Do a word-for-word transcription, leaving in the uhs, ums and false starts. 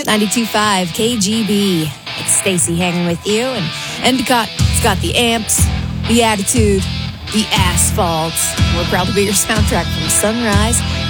ninety-two point five K G B. It's Stacy hanging with you. And Endicott, it's got the amps, the attitude, the asphalt. We're proud to be your soundtrack from sunrise